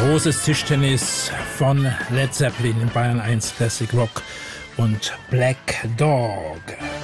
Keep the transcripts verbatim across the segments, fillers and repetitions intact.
Großes Tischtennis von Led Zeppelin in Bayern eins Classic Rock und Black Dog.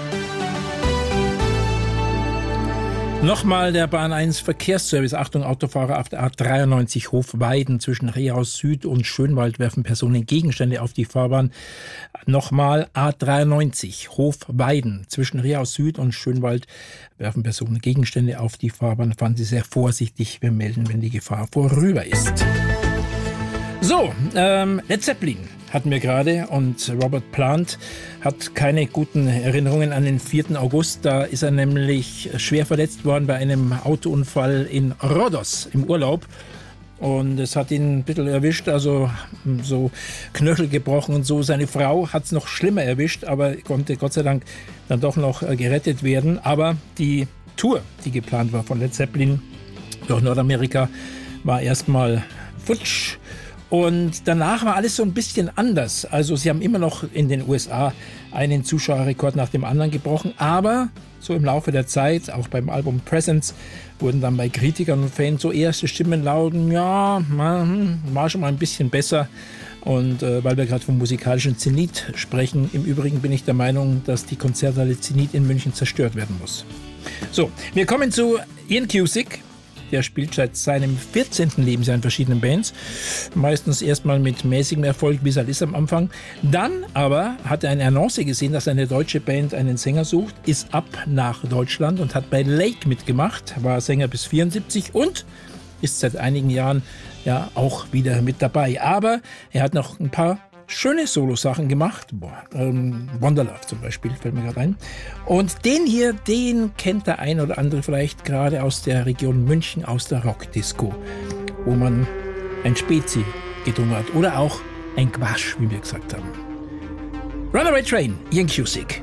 Nochmal der Bahn eins Verkehrsservice. Achtung, Autofahrer auf der A dreiundneunzig Hofweiden zwischen Rehaus Süd und Schönwald werfen Personen Gegenstände auf die Fahrbahn. Nochmal A dreiundneunzig Hofweiden zwischen Rehaus Süd und Schönwald werfen Personen Gegenstände auf die Fahrbahn. Fahren Sie sehr vorsichtig. Wir melden, wenn die Gefahr vorüber ist. So, ähm, Led Zeppelin hatten wir gerade und Robert Plant hat keine guten Erinnerungen an den vierten August. Da ist er nämlich schwer verletzt worden bei einem Autounfall in Rhodos im Urlaub. Und es hat ihn ein bisschen erwischt, also so Knöchel gebrochen und so. Seine Frau hat es noch schlimmer erwischt, aber konnte Gott sei Dank dann doch noch gerettet werden. Aber die Tour, die geplant war von Led Zeppelin durch Nordamerika, war erstmal futsch. Und danach war alles so ein bisschen anders. Also sie haben immer noch in den U S A einen Zuschauerrekord nach dem anderen gebrochen. Aber so im Laufe der Zeit, auch beim Album Presence, wurden dann bei Kritikern und Fans so erste Stimmen lauten, ja, man, war schon mal ein bisschen besser. Und äh, weil wir gerade vom musikalischen Zenit sprechen, im Übrigen bin ich der Meinung, dass die Konzerthalle Zenit in München zerstört werden muss. So, wir kommen zu Ian Cusick. Der spielt seit seinem vierzehnten Lebensjahr in verschiedenen Bands. Meistens erstmal mit mäßigem Erfolg, wie es halt ist am Anfang. Dann aber hat er eine Annonce gesehen, dass eine deutsche Band einen Sänger sucht, ist ab nach Deutschland und hat bei Lake mitgemacht, war Sänger bis vierundsiebzig und ist seit einigen Jahren ja auch wieder mit dabei. Aber er hat noch ein paar schöne Solo-Sachen gemacht. Boah, ähm, Wonderlove zum Beispiel, fällt mir gerade ein. Und den hier, den kennt der ein oder andere vielleicht gerade aus der Region München, aus der Rockdisco, wo man ein Spezi getrunken hat oder auch ein Quasch, wie wir gesagt haben. Runaway Train, Ian Cusick.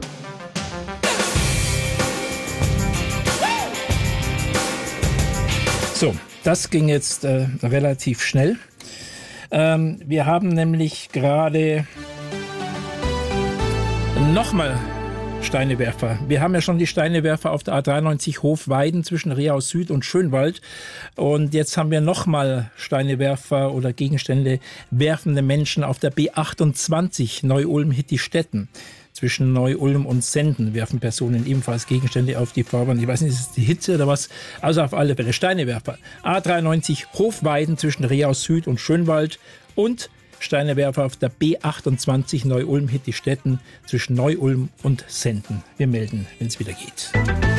So, das ging jetzt äh, relativ schnell. Ähm, wir haben nämlich gerade nochmal Steinewerfer. Wir haben ja schon die Steinewerfer auf der A dreiundneunzig Hofweiden zwischen Rehaus Süd und Schönwald. Und jetzt haben wir nochmal Steinewerfer oder Gegenstände werfende Menschen auf der B achtundzwanzig Neu-Ulm-Hittistetten. Zwischen Neu-Ulm und Senden werfen Personen ebenfalls Gegenstände auf die Fahrbahn. Ich weiß nicht, ist es die Hitze oder was? Also auf alle Fälle Steinewerfer. A dreiundneunzig Hofweiden zwischen Rehaus Süd und Schönwald und Steinewerfer auf der B achtundzwanzig Neu-Ulm-Hittistetten zwischen Neu-Ulm und Senden. Wir melden, wenn es wieder geht.